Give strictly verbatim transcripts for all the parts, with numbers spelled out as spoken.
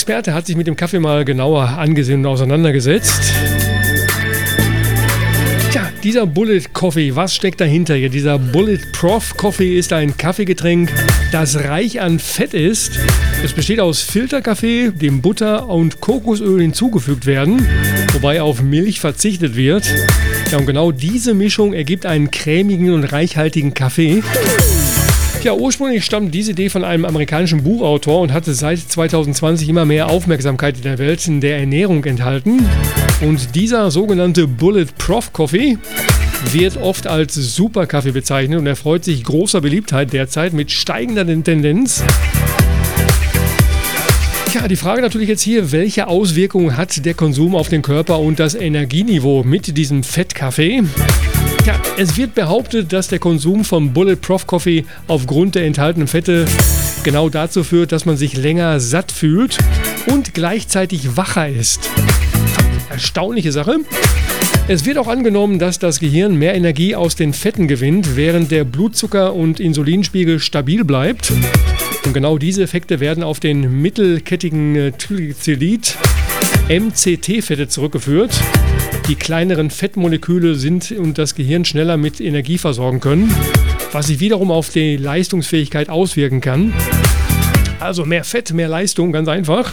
Experte hat sich mit dem Kaffee mal genauer angesehen und auseinandergesetzt. Tja, dieser Bullet Coffee, was steckt dahinter hier? Dieser Bullet Prof Coffee ist ein Kaffeegetränk, das reich an Fett ist. Es besteht aus Filterkaffee, dem Butter und Kokosöl hinzugefügt werden, wobei auf Milch verzichtet wird. Ja, und genau diese Mischung ergibt einen cremigen und reichhaltigen Kaffee. Ja, ursprünglich stammt diese Idee von einem amerikanischen Buchautor und hatte seit zwanzig zwanzig immer mehr Aufmerksamkeit in der Welt in der Ernährung enthalten. Und dieser sogenannte Bullet Prof Coffee wird oft als Superkaffee bezeichnet und erfreut sich großer Beliebtheit derzeit mit steigender Tendenz. Ja, die Frage natürlich jetzt hier, welche Auswirkungen hat der Konsum auf den Körper und das Energieniveau mit diesem Fettkaffee? Ja, es wird behauptet, dass der Konsum von Bullet Prof Coffee aufgrund der enthaltenen Fette genau dazu führt, dass man sich länger satt fühlt und gleichzeitig wacher ist. Erstaunliche Sache. Es wird auch angenommen, dass das Gehirn mehr Energie aus den Fetten gewinnt, während der Blutzucker- und Insulinspiegel stabil bleibt. Und genau diese Effekte werden auf den mittelkettigen Triglycerid M C T-Fette zurückgeführt. Die kleineren Fettmoleküle sind und das Gehirn schneller mit Energie versorgen können, was sich wiederum auf die Leistungsfähigkeit auswirken kann. Also mehr Fett, mehr Leistung, ganz einfach.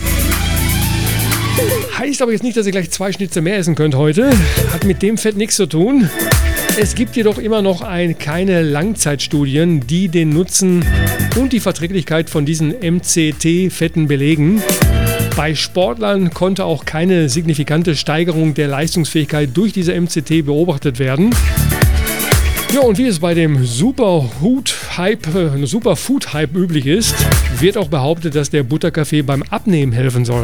Heißt aber jetzt nicht, dass ihr gleich zwei Schnitzel mehr essen könnt heute. Hat mit dem Fett nichts zu tun. Es gibt jedoch immer noch ein, keine Langzeitstudien, die den Nutzen und die Verträglichkeit von diesen M C T-Fetten belegen. Bei Sportlern konnte auch keine signifikante Steigerung der Leistungsfähigkeit durch diese M C T beobachtet werden. Ja, und wie es bei dem Superfood-Hype, äh, Superfood-Hype üblich ist, wird auch behauptet, dass der Butterkaffee beim Abnehmen helfen soll.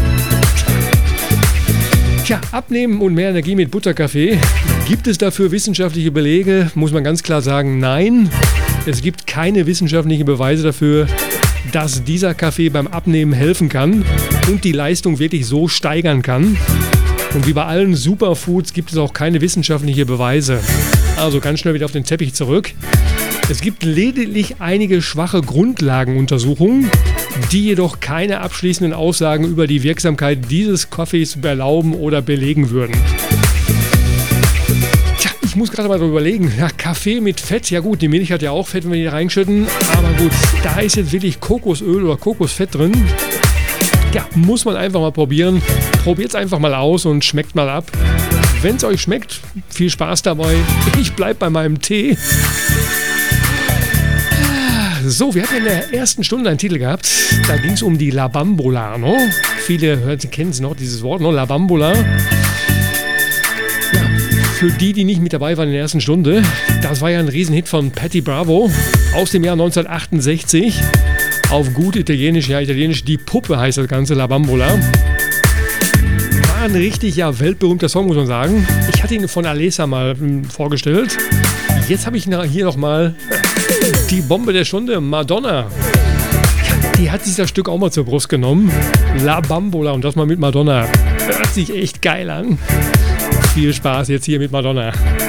Tja, Abnehmen und mehr Energie mit Butterkaffee. Gibt es dafür wissenschaftliche Belege? Muss man ganz klar sagen, nein. Es gibt keine wissenschaftlichen Beweise dafür, dass dieser Kaffee beim Abnehmen helfen kann und die Leistung wirklich so steigern kann. Und wie bei allen Superfoods gibt es auch keine wissenschaftlichen Beweise. Also ganz schnell wieder auf den Teppich zurück. Es gibt lediglich einige schwache Grundlagenuntersuchungen, die jedoch keine abschließenden Aussagen über die Wirksamkeit dieses Kaffees erlauben oder belegen würden. Tja, ich muss gerade mal darüber überlegen. Ja, Kaffee mit Fett, ja gut, die Milch hat ja auch Fett, wenn wir die reinschütten. Aber gut, da ist jetzt wirklich Kokosöl oder Kokosfett drin. Ja, muss man einfach mal probieren. Probiert es einfach mal aus und schmeckt mal ab. Wenn es euch schmeckt, viel Spaß dabei. Ich bleibe bei meinem Tee. So, wir hatten in der ersten Stunde einen Titel gehabt. Da ging es um die La Bambola. No? Viele kennen es noch, dieses Wort, no? La Bambola. Ja, für die, die nicht mit dabei waren in der ersten Stunde, das war ja ein Riesenhit von Patti Bravo aus dem Jahr neunzehnhundertachtundsechzig. Auf gut Italienisch, ja Italienisch, die Puppe heißt das Ganze, La Bambola. War ein richtig, ja, weltberühmter Song, muss man sagen. Ich hatte ihn von Alessa mal hm, vorgestellt. Jetzt habe ich hier nochmal die Bombe der Stunde, Madonna. Ja, die hat sich das Stück auch mal zur Brust genommen. La Bambola und das mal mit Madonna. Hört sich echt geil an. Viel Spaß jetzt hier mit Madonna.